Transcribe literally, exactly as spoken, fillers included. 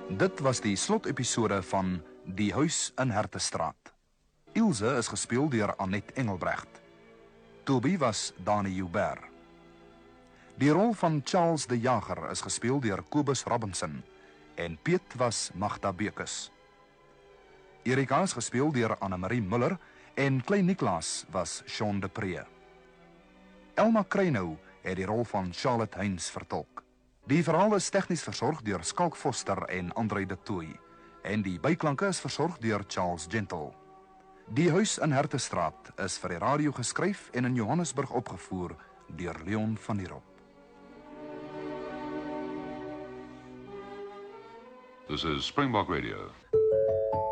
Dit was die slotepisode van Die Huis in Hertestraat. Ilse is gespeel deur Annette Engelbrecht. Toby was Dani Joubert. Die rol van Charles de Jager is gespeel deur Kobus Robinson en Piet was Magda Bekus. Erika is gespeel deur Annemarie Muller en Klein Niklaas was Sean de Pre. Elma Kreinou het die rol van Charlotte Heinz vertolk. Die verhaal is tegnies versorg deur Skalk Foster en André de Tooy en die byklanke is versorg deur Charles Gentle. Die Huis in Hertestraat is vir die radio geskryf en in Johannesburg opgevoer deur Leon van Heerop. This is Springbok Radio.